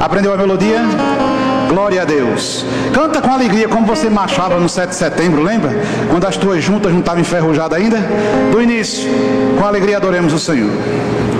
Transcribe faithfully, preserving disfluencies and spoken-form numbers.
Aprendeu a melodia? Glória a Deus. Canta com alegria como você marchava no sete de setembro, lembra? Quando as tuas juntas não estavam enferrujadas ainda? Do início, com alegria adoremos o Senhor.